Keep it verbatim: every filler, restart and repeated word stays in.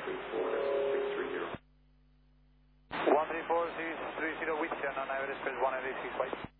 one three four six three zero Whiskey on average space one eighty-six, bye.